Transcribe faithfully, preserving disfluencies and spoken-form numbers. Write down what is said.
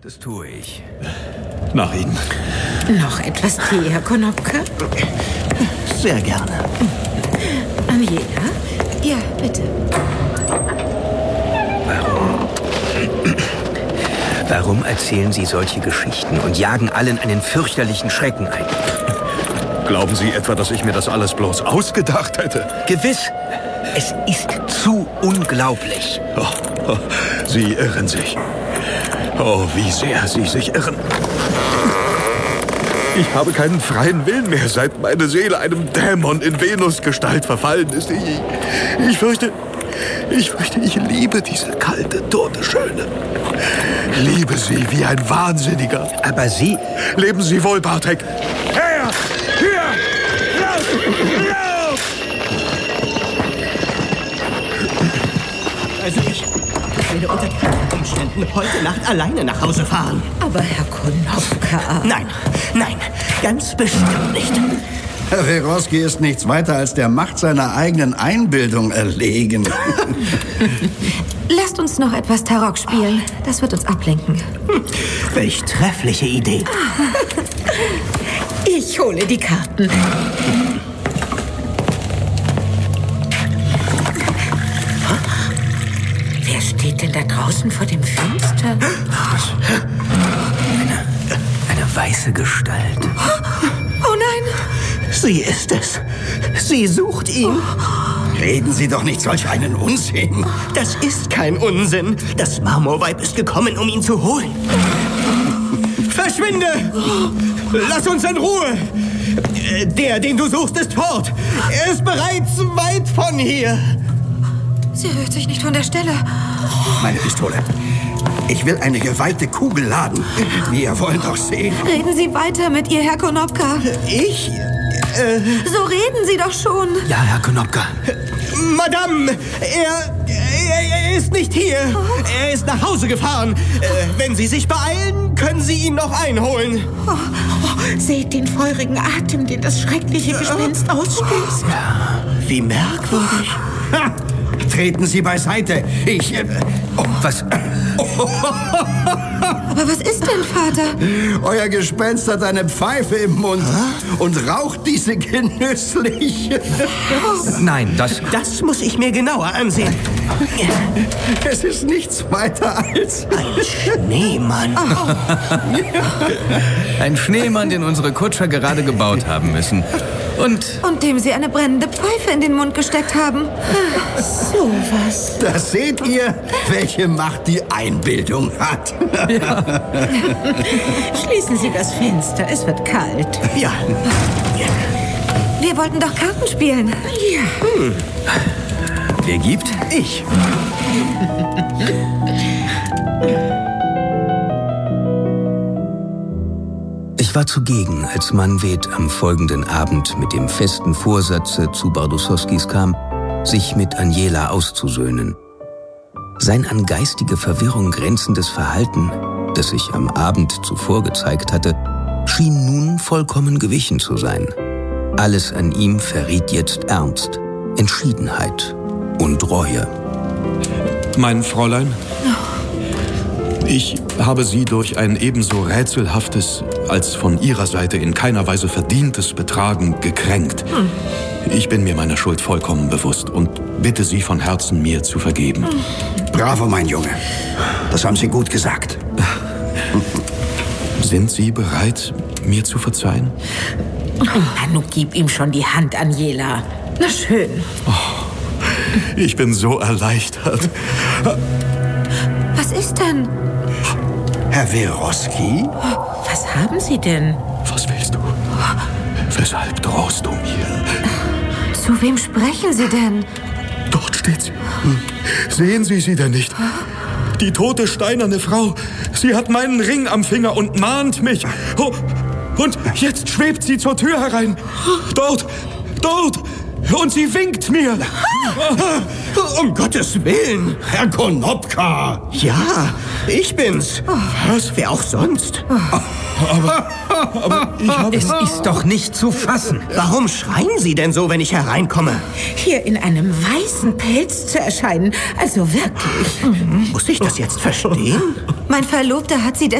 Das tue ich. Nach Ihnen. Noch etwas Tee, Herr Konopka? Sehr gerne. Angela? Ja, bitte. Warum? Warum erzählen Sie solche Geschichten und jagen allen einen fürchterlichen Schrecken ein? Glauben Sie etwa, dass ich mir das alles bloß ausgedacht hätte? Gewiss. Es ist zu unglaublich. Oh, oh, Sie irren sich. Oh, wie sehr Sie sich irren. Ich habe keinen freien Willen mehr, seit meine Seele einem Dämon in Venusgestalt verfallen ist. Ich, ich fürchte, ich fürchte, ich liebe diese kalte, tote Schöne. Liebe sie wie ein Wahnsinniger. Aber Sie... Leben Sie wohl, Bartek. Her! Hier! Lauf! Lauf! Also ich werde unter keinen Umständen heute Nacht alleine nach Hause fahren. Aber Herr Konopka... Nein, nein, ganz bestimmt nicht. Herr Weroski ist nichts weiter als der Macht seiner eigenen Einbildung erlegen. Lasst uns noch etwas Tarok spielen. Das wird uns ablenken. Hm, welch treffliche Idee. Ich hole die Karten. Wer steht denn da draußen vor dem Fenster? Eine, eine weiße Gestalt. Oh nein! Sie ist es. Sie sucht ihn. Reden Sie doch nicht solch einen Unsinn. Das ist kein Unsinn. Das Marmorweib ist gekommen, um ihn zu holen. Verschwinde! Lass uns in Ruhe! Der, den du suchst, ist fort. Er ist bereits weit von hier. Sie rührt sich nicht von der Stelle. Meine Pistole. Ich will eine geweihte Kugel laden. Wir wollen doch sehen. Reden Sie weiter mit ihr, Herr Konopka. Ich? Äh, so reden Sie doch schon. Ja, Herr Konopka. Madame, er, er, er ist nicht hier. Er ist nach Hause gefahren. Äh, wenn Sie sich beeilen, können Sie ihn noch einholen. Oh, oh, seht den feurigen Atem, den das schreckliche Gespenst ausstößt. Wie merkwürdig. Ha! Treten Sie beiseite. Ich... Äh, oh, was... Aber was ist denn, Vater? Euer Gespenst hat eine Pfeife im Mund und raucht diese genüsslich. Nein, das... Das muss ich mir genauer ansehen. Es ist nichts weiter als... Ein Schneemann. Ein Schneemann, den unsere Kutscher gerade gebaut haben müssen. Und... Und dem Sie eine brennende Pfeife in den Mund gesteckt haben. So was. Das seht ihr, welche Macht die Einbildung hat. Ja. Schließen Sie das Fenster, es wird kalt. Ja. Wir wollten doch Karten spielen. Ja. Hm. Wer gibt? Ich. Ich war zugegen, als Manfred am folgenden Abend mit dem festen Vorsatze zu Bardusowskis kam, sich mit Angela auszusöhnen. Sein an geistige Verwirrung grenzendes Verhalten, das sich am Abend zuvor gezeigt hatte, schien nun vollkommen gewichen zu sein. Alles an ihm verriet jetzt Ernst, Entschiedenheit und Reue. Mein Fräulein, ich habe Sie durch ein ebenso rätselhaftes als von Ihrer Seite in keiner Weise verdientes Betragen gekränkt. Hm. Ich bin mir meiner Schuld vollkommen bewusst und bitte Sie von Herzen, mir zu vergeben. Bravo, mein Junge. Das haben Sie gut gesagt. Sind Sie bereit, mir zu verzeihen? Oh, na, nun gib ihm schon die Hand, Angela. Na schön. Oh, ich bin so erleichtert. Was ist denn? Herr Weroski? Was haben Sie denn? Was willst du? Weshalb drohst du mir? Zu wem sprechen Sie denn? Dort steht sie. Sehen Sie sie denn nicht? Die tote steinerne Frau. Sie hat meinen Ring am Finger und mahnt mich. Oh, und jetzt schwebt sie zur Tür herein. Dort, dort. Und sie winkt mir. Um Gottes Willen. Herr Konopka. Ja, ich bin's. Was? Wer auch sonst? Aber, aber ich habe... Es ist doch nicht zu fassen. Warum schreien Sie denn so, wenn ich hereinkomme? Hier in einem weißen Pelz zu erscheinen. Also wirklich. Muss ich das jetzt verstehen? Mein Verlobter hat Sie